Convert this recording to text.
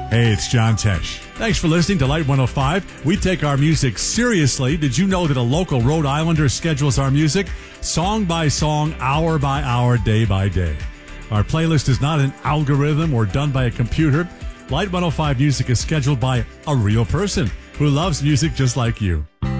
Hey, it's John Tesh. Thanks for listening to Light 105. We take our music seriously. Did you know that a local Rhode Islander schedules our music song by song, hour by hour, day by day? Our playlist is not an algorithm or done by a computer. Light 105 music is scheduled by a real person who loves music just like you.